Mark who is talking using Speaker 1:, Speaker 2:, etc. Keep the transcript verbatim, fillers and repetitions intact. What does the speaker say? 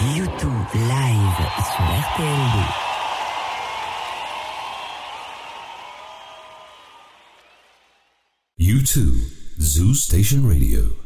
Speaker 1: U deux live sur R T L deux.
Speaker 2: U deux, Zoo Station Radio.